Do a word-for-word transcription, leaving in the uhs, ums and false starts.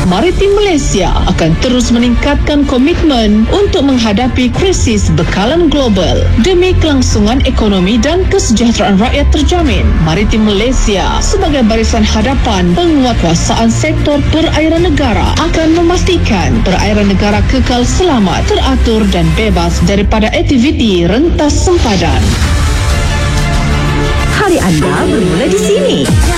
Maritim Malaysia akan terus meningkatkan komitmen untuk menghadapi krisis bekalan global demi kelangsungan ekonomi dan kesejahteraan rakyat terjamin. Maritim Malaysia sebagai barisan hadapan penguatkuasaan sektor perairan negara akan memastikan perairan negara kekal selamat, teratur dan bebas daripada aktiviti rentas sempadan. Hari anda bermula di sini.